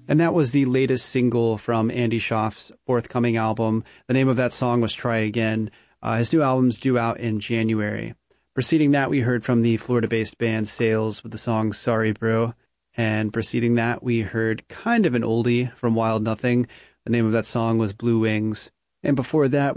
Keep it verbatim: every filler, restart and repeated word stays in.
And that was the latest single from Andy Schaaf's forthcoming album. The name of that song was Try Again. Uh, his new album's due out in January. Preceding that, we heard from the Florida-based band Sales with the song Sorry Bro. And preceding that, we heard kind of an oldie from Wild Nothing. The name of that song was Blue Wings. And before that,